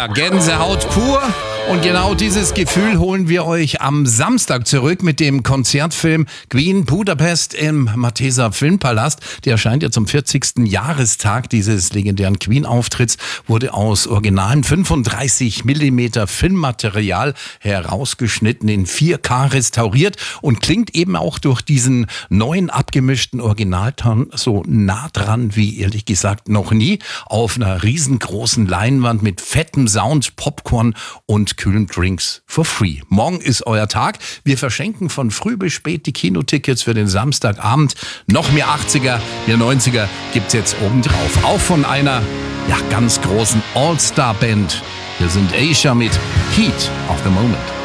Ja, Gänsehaut pur. Und genau dieses Gefühl holen wir euch am Samstag zurück mit dem Konzertfilm Queen Budapest im Malteser Filmpalast. Der erscheint ja zum 40. Jahrestag dieses legendären Queen-Auftritts, wurde aus originalen 35 mm Filmmaterial herausgeschnitten, in 4K restauriert und klingt eben auch durch diesen neuen abgemischten Originalton so nah dran wie ehrlich gesagt noch nie. Auf einer riesengroßen Leinwand mit fettem Sound, Popcorn und kühlen Drinks for free. Morgen ist euer Tag. Wir verschenken von früh bis spät die Kinotickets für den Samstagabend. Noch mehr 80er, mehr 90er gibt's jetzt obendrauf. Auch von einer ganz großen All-Star-Band. Wir sind Asia mit Heat of the Moment.